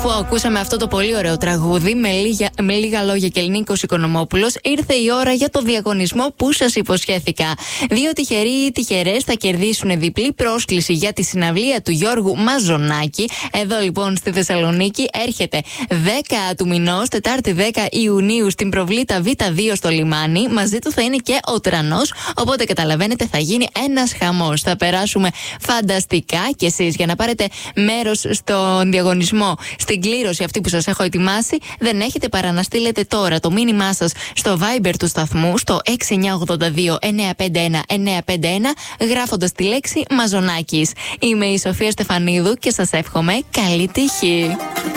Αφού ακούσαμε αυτό το πολύ ωραίο τραγούδι με λίγα λόγια και Νίκος Οικονομόπουλος, ήρθε η ώρα για το διαγωνισμό που σας υποσχέθηκα. 2 τυχεροί ή τυχερές θα κερδίσουν διπλή πρόσκληση για τη συναυλία του Γιώργου Μαζονάκη. Εδώ λοιπόν στη Θεσσαλονίκη έρχεται 10 του μηνός, Τετάρτη 10 Ιουνίου, στην Προβλήτα Β2 στο λιμάνι. Μαζί του θα είναι και ο Τρανός. Οπότε καταλαβαίνετε, θα γίνει ένας χαμός. Θα περάσουμε φανταστικά και εσείς για να πάρετε μέρος στον διαγωνισμό, στην κλήρωση αυτή που σας έχω ετοιμάσει, δεν έχετε παρά να στείλετε τώρα το μήνυμά σας στο Viber του σταθμού στο 6982 951 951, γράφοντας τη λέξη Μαζονάκης. Είμαι η Σοφία Στεφανίδου και σας εύχομαι καλή τύχη.